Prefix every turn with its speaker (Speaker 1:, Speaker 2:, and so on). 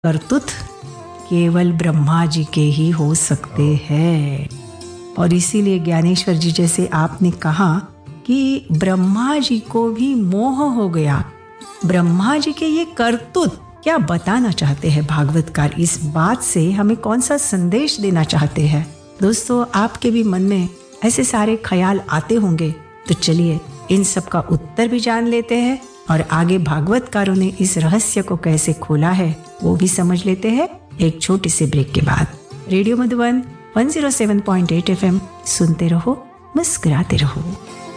Speaker 1: करतुत केवल ब्रह्मा जी के ही हो सकते हैं। और इसीलिए ज्ञानेश्वर जी जैसे आपने कहा कि ब्रह्मा जी को भी मोह हो गया। ब्रह्मा जी के ये करतुत क्या बताना चाहते हैं भागवतकार? इस बात से हमें कौन सा संदेश देना चाहते हैं? दोस्तों, आपके भी मन में ऐसे सारे ख्याल आते होंगे, तो चलिए इन सब का उत्तर भी जान लेते हैं और आगे भागवतकारों ने इस रहस्य को कैसे खोला है वो भी समझ लेते हैं एक छोटे से ब्रेक के बाद। रेडियो मधुबन 107.8 FM सुनते रहो, मुस्कुराते रहो।